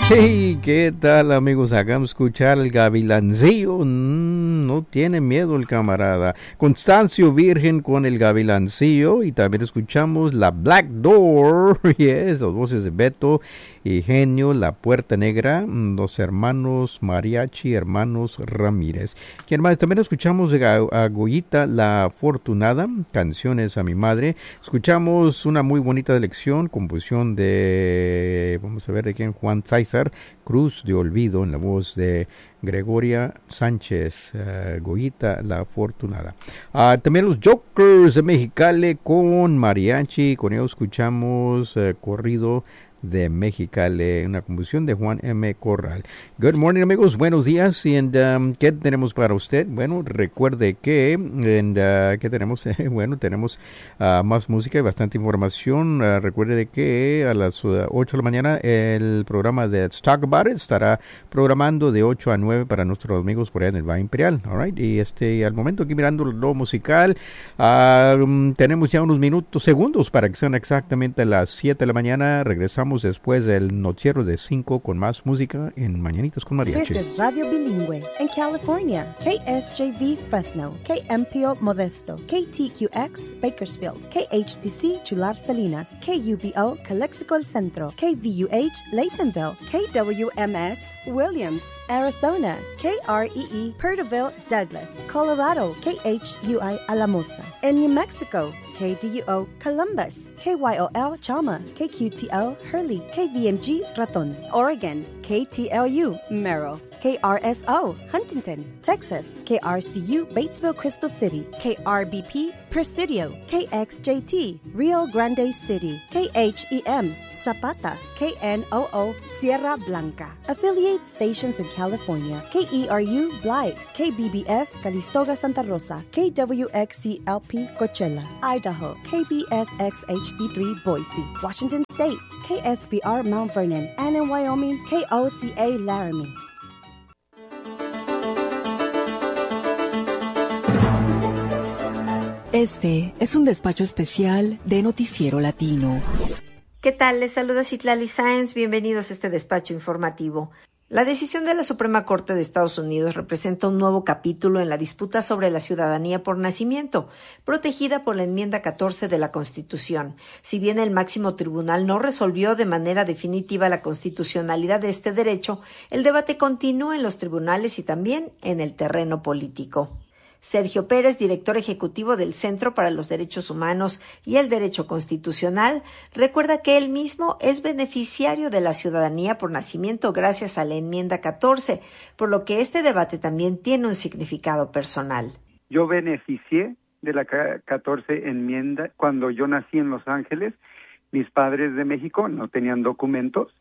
Hey, ¿qué tal, amigos? Hagamos escuchar el gavilancillo. No tiene miedo el camarada. Constancio Virgen con el gavilancillo. Y también escuchamos la Black Door. Yes, las voces de Beto y Genio, La Puerta Negra. Los hermanos Mariachi, hermanos Ramírez. ¿Quién más? También escuchamos a Goyita, La Afortunada. Canciones a mi madre. Escuchamos una muy bonita lección. Composición de... Vamos a ver de quién. Juan César Cruz de Olvido, en la voz de Gregoria Sánchez, Goyita La Afortunada. También los Jokers de Mexicali con mariachi. Con ellos escuchamos Corrido de Mexicali, una composición de Juan M. Corral. Good morning, amigos, buenos días. Y ¿qué tenemos para usted? Bueno, recuerde que ¿qué tenemos? Bueno, tenemos más música y bastante información. Recuerde que a las 8 de la mañana el programa de Let's Talk About It estará programando de 8 a 9 para nuestros amigos por allá en el Valle Imperial. All right? Y al momento aquí mirando lo musical, tenemos ya unos segundos para que sean exactamente las 7 de la mañana. Regresamos después del noticiero de 5 con más música en Mañanitas con Mariachi. This is Radio Bilingüe in California. KSJV Fresno, KMPO Modesto, KTQX Bakersfield, KHTC Chular Salinas, KUBO Calexico El Centro, KVUH Laytonville, KWMS Williams, Arizona, KREE Perterville Douglas, Colorado, KHUI Alamosa. In New Mexico, KDUO Columbus, KYOL Chama, KQTL Hurley, KVMG Raton, Oregon, KTLU Merrill, KRSO Huntington, Texas, KRCU Batesville Crystal City, KRBP Presidio, KXJT Rio Grande City, KHEM Zapata, KNOO Sierra Blanca. Affiliate stations in California, KERU Blythe, KBBF Calistoga Santa Rosa, KWXCLP Coachella, Idaho, KBSX HD3 Boise, Washington State, KSBR Mount Vernon, and in Wyoming, KOCA Laramie. Este es un despacho especial de Noticiero Latino. ¿Qué tal? Les saluda Citlali Sáenz. Bienvenidos a este despacho informativo. La decisión de la Suprema Corte de Estados Unidos representa un nuevo capítulo en la disputa sobre la ciudadanía por nacimiento, protegida por la enmienda 14 de la Constitución. Si bien el máximo tribunal no resolvió de manera definitiva la constitucionalidad de este derecho, el debate continúa en los tribunales y también en el terreno político. Sergio Pérez, director ejecutivo del Centro para los Derechos Humanos y el Derecho Constitucional, recuerda que él mismo es beneficiario de la ciudadanía por nacimiento gracias a la enmienda 14, por lo que este debate también tiene un significado personal. Yo beneficié de la 14 enmienda cuando yo nací en Los Ángeles. Mis padres de México no tenían documentos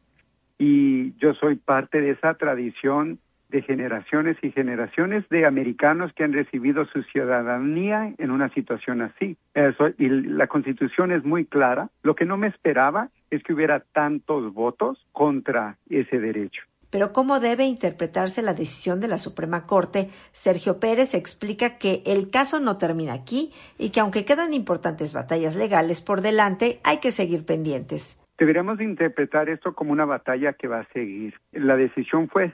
y yo soy parte de esa tradición de generaciones y generaciones de americanos que han recibido su ciudadanía en una situación así. Y la Constitución es muy clara. Lo que no me esperaba es que hubiera tantos votos contra ese derecho. Pero ¿cómo debe interpretarse la decisión de la Suprema Corte? Sergio Pérez explica que el caso no termina aquí y que aunque quedan importantes batallas legales por delante, hay que seguir pendientes. Deberíamos interpretar esto como una batalla que va a seguir. La decisión fue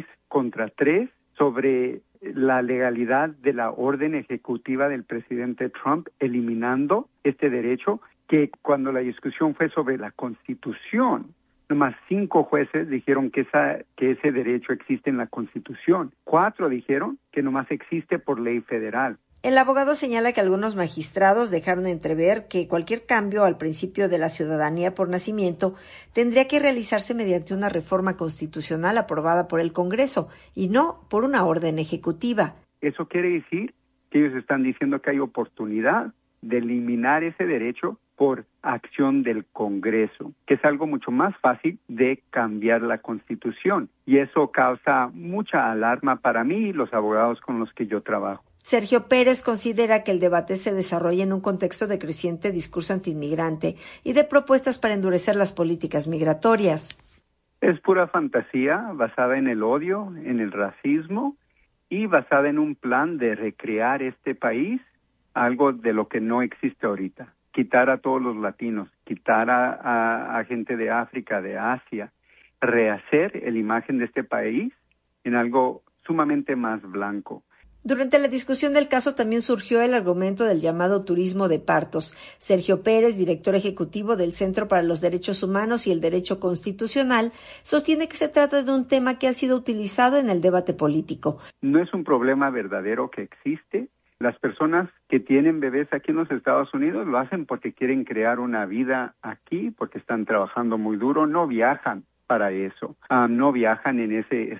6-3 sobre la legalidad de la orden ejecutiva del presidente Trump, eliminando este derecho, que cuando la discusión fue sobre la Constitución, nomás 5 jueces dijeron que ese derecho existe en la Constitución. 4 dijeron que nomás existe por ley federal. El abogado señala que algunos magistrados dejaron entrever que cualquier cambio al principio de la ciudadanía por nacimiento tendría que realizarse mediante una reforma constitucional aprobada por el Congreso y no por una orden ejecutiva. Eso quiere decir que ellos están diciendo que hay oportunidad de eliminar ese derecho por acción del Congreso, que es algo mucho más fácil de cambiar la Constitución. Y eso causa mucha alarma para mí y los abogados con los que yo trabajo. Sergio Pérez considera que el debate se desarrolla en un contexto de creciente discurso antiinmigrante y de propuestas para endurecer las políticas migratorias. Es pura fantasía basada en el odio, en el racismo y basada en un plan de recrear este país, algo de lo que no existe ahorita. Quitar a todos los latinos, quitar a gente de África, de Asia, rehacer la imagen de este país en algo sumamente más blanco. Durante la discusión del caso también surgió el argumento del llamado turismo de partos. Sergio Pérez, director ejecutivo del Centro para los Derechos Humanos y el Derecho Constitucional, sostiene que se trata de un tema que ha sido utilizado en el debate político. No es un problema verdadero que existe. Las personas que tienen bebés aquí en los Estados Unidos lo hacen porque quieren crear una vida aquí, porque están trabajando muy duro, no viajan para eso, no viajan en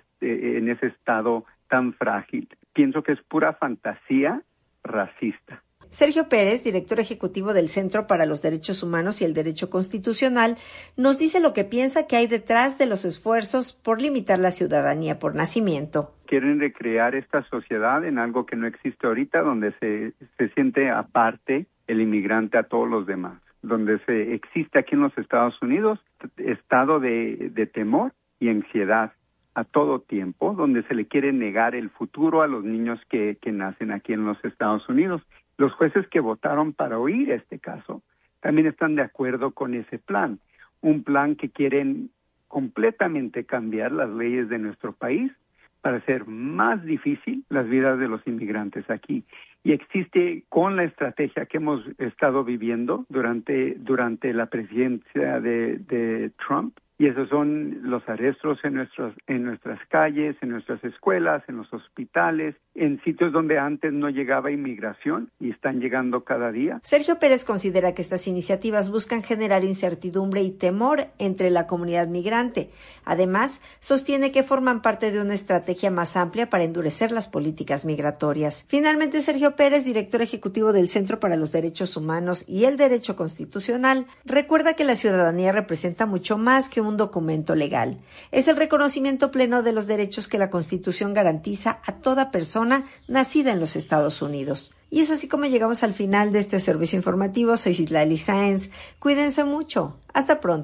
ese estado tan frágil. Pienso que es pura fantasía racista. Sergio Pérez, director ejecutivo del Centro para los Derechos Humanos y el Derecho Constitucional, nos dice lo que piensa que hay detrás de los esfuerzos por limitar la ciudadanía por nacimiento. Quieren recrear esta sociedad en algo que no existe ahorita, donde se siente aparte el inmigrante a todos los demás, donde existe aquí en los Estados Unidos estado de temor y ansiedad a todo tiempo, donde se le quiere negar el futuro a los niños que nacen aquí en los Estados Unidos. Los jueces que votaron para oír este caso también están de acuerdo con ese plan, un plan que quieren completamente cambiar las leyes de nuestro país para hacer más difícil las vidas de los inmigrantes aquí. Y existe con la estrategia que hemos estado viviendo durante la presidencia de Trump, y esos son los arrestos en nuestras calles, en nuestras escuelas, en los hospitales, en sitios donde antes no llegaba inmigración y están llegando cada día. Sergio Pérez considera que estas iniciativas buscan generar incertidumbre y temor entre la comunidad migrante. Además, sostiene que forman parte de una estrategia más amplia para endurecer las políticas migratorias. Finalmente, Sergio Pérez, director ejecutivo del Centro para los Derechos Humanos y el Derecho Constitucional, recuerda que la ciudadanía representa mucho más que un documento legal. Es el reconocimiento pleno de los derechos que la Constitución garantiza a toda persona nacida en los Estados Unidos. Y es así como llegamos al final de este servicio informativo. Soy Citlali Sáenz. Cuídense mucho. Hasta pronto.